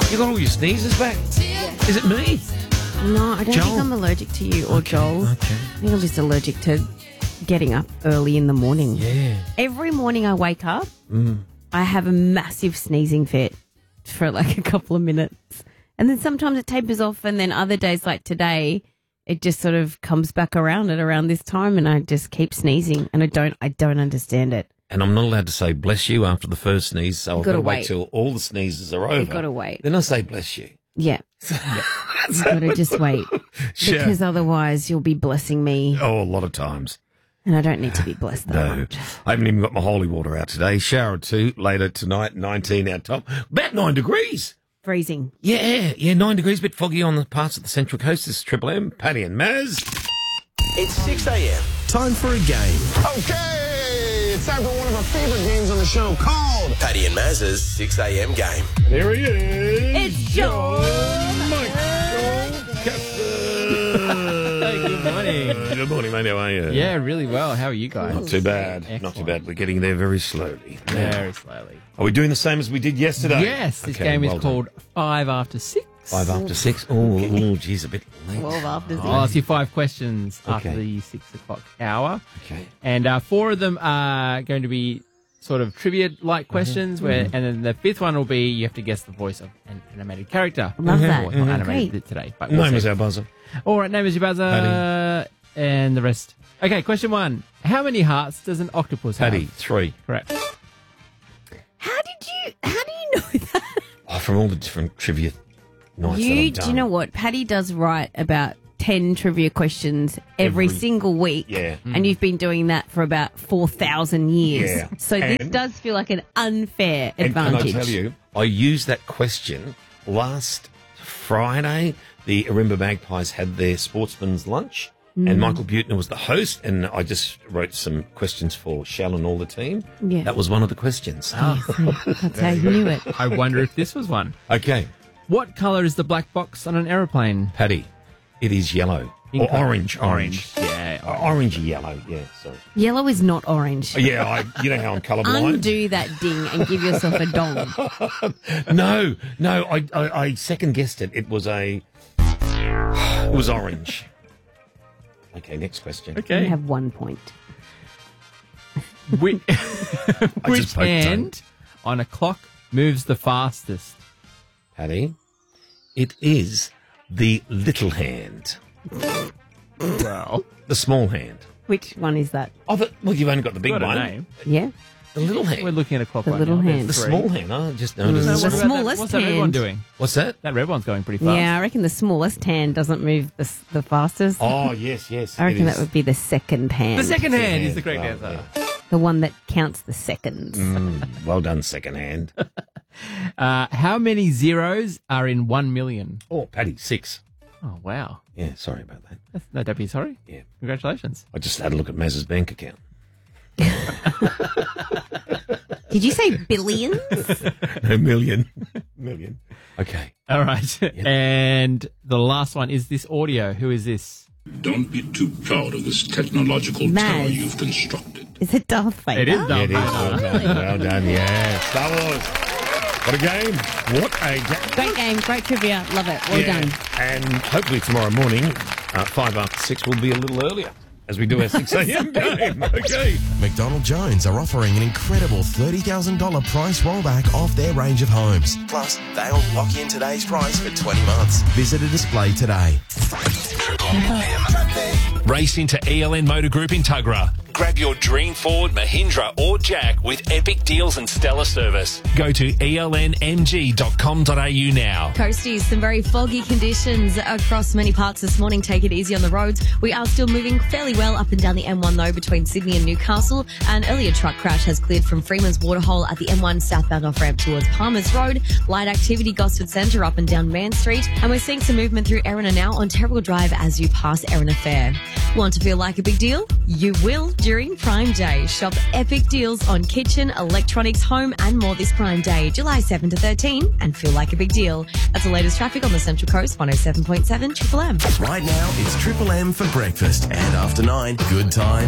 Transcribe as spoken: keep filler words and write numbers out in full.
You got all your sneezes back? Is it me? No, I don't Joel? think I'm allergic to you or Okay, Joel. okay. I think I'm just allergic to getting up early in the morning. Yeah. Every morning I wake up, Mm. I have a massive sneezing fit for like a couple of minutes. And then sometimes it tapers off, and then other days like today, it just sort of comes back around at around this time, and I just keep sneezing, and I don't I don't understand it. And I'm not allowed to say bless you after the first sneeze, so I've got gotta to wait wait. till all the sneezes are over. You've got to wait. Then I say bless you. Yeah. You've got to just wait. Sure. Because otherwise you'll be blessing me, Oh, a lot of times. and I don't need to be blessed that No. much. I haven't even got my holy water out today. Shower two later tonight, nineteen out top. About nine degrees. Freezing. Yeah, yeah, nine degrees, bit foggy on the parts of the Central Coast. This is Triple M, Paddy and Maz. It's six a.m. Time for a game. Okay, it's time for one of our favorite games on the show called Paddy and Maz's six a.m. game. There he is. It's John Hey, good morning. Good morning, mate. How are you? Yeah, really well. How are you guys? Not too bad. Not too Excellent. bad. We're getting there very slowly. Very slowly. Are we doing the same as we did yesterday? Yes, this Okay, game well is done. called Five After Six. Five after six. Oh, oh, geez, a bit late. twelve after six. I'll ask you five questions after Okay. the six o'clock hour. Okay. And uh, four of them are going to be sort of trivia-like questions, where, and then the fifth one will be you have to guess the voice of an animated character. Love that. Well, it's not Mhm. animated Great. today, but we'll Name see. is our buzzer. All right, name is your buzzer, Paddy. and the rest. Okay, question one. How many hearts does an octopus Paddy, have? three. Correct. How did you, how do you know that? Oh, from all the different trivia nights that You, I've done. do you know what? Paddy does write about ten trivia questions every, Every- single week. Yeah. And you've been doing that for about four thousand years. Yeah. So this And- does feel like an unfair And can I advantage. tell you, I used that question last Friday. The Arimba Magpies had their sportsman's lunch, Mm. and Michael Butner was the host, and I just wrote some questions for Shell and all the team. Yeah. That was one of the questions. That's how you knew it. I wonder if this was one. Okay, What colour is the black box on an aeroplane? Paddy, it is yellow. In Or colour. orange, orange. Yeah. Uh, Orangey yellow, yeah, sorry. Yellow is not orange. Yeah, I, you know how I'm colourblind. Undo that ding and give yourself a dong. No, no, I, I, I second guessed it. It was a, it was orange. Okay, next question. You Okay. have one point. Which, I which just poked hand on a clock moves the fastest? Paddy, it is the little hand, Well, the small hand. Which one is that? Oh, the, well, you've only got the big got a one. name. Yeah? The little hand. We're looking at a clock The right little now. There's hand. the three. small hand. I just noticed. No, What the about that- smallest What's that red one hand. doing? What's that? That red one's going pretty fast. Yeah, I reckon the smallest hand doesn't move the, s- the fastest. Oh, yes, yes. I reckon it that is. would be the second hand. The second Second hand is hand. the correct Well, answer. The one that counts the seconds. Mm, well done, second hand. Uh, how many zeros are in one million? Oh, Paddy, six. Oh, wow. Yeah, sorry about that. That's, no, don't be sorry. Yeah. Congratulations. I just had a look at Maz's bank account. Did you say billions? No, million. Million. Okay. All right. And the last one is this audio. Who is this? Don't be too proud of this technological Maz. tower you've constructed. Is it Darth Vader? It is Yeah, Darth it is. Well Vader. done. Well done. Yeah. Star Wars. What a game. What a game. Great game, great trivia. Love it. Well Yeah. done. And hopefully tomorrow morning, uh, five after six, will be a little earlier as we do our six a.m. game. Okay. McDonald Jones are offering an incredible thirty thousand dollars price rollback off their range of homes. Plus, they'll lock in today's price for twenty months. Visit a display today. Race into E L N Motor Group in Tuggerah. Grab your dream Ford, Mahindra or Jack with epic deals and stellar service. Go to E L N M G dot com dot a u now. Coasties, some very foggy conditions across many parts this morning. Take it easy on the roads. We are still moving fairly well up and down the M one though between Sydney and Newcastle. An earlier truck crash has cleared from Freeman's Waterhole at the M one southbound off-ramp towards Palmer's Road. Light activity Gosford Centre up and down Man Street. And we're seeing some movement through Erina now on Terrible Drive as you pass Erina Fair. Want to feel like a big deal? You will during Prime Day. Shop epic deals on kitchen, electronics, home and more this Prime Day, July seventh to thirteen, and feel like a big deal. That's the latest traffic on the Central Coast, one oh seven point seven Triple M. Right now, it's Triple M for breakfast. And after nine, good times.